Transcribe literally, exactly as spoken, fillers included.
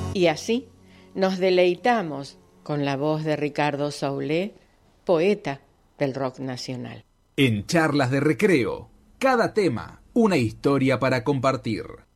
Y así nos deleitamos con la voz de Ricardo Soule, poeta del rock nacional. En Charlas de Recreo, cada tema, una historia para compartir.